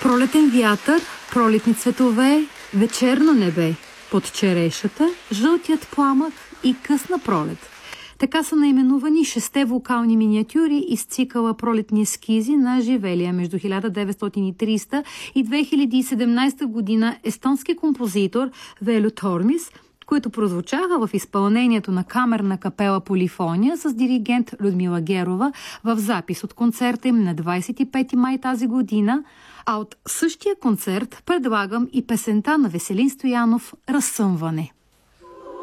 Пролетен вятър, пролетни цветове, вечерно небе, под черешата, жълтият пламък и късна пролет. Така са наименувани 6 вокални миниатюри из цикъла пролетни ескизи на живелия между 1930 и 2017 година естонски композитор Велю Тормис, които прозвучаха в изпълнението на камерна капела Полифония с диригент Людмила Герова в запис от концерта им на 25 май тази година, а от същия концерт предлагам и песента на Веселин Стоянов «Разсъмване».